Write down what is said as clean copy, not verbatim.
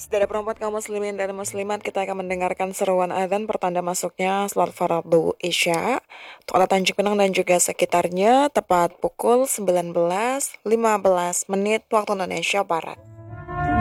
Saudara perempuan kaum muslimin dan muslimat, kita akan mendengarkan seruan adzan pertanda masuknya salat fardu Isya untuk kota Tanjung Pinang dan juga sekitarnya tepat pukul 19.15 waktu Indonesia Barat.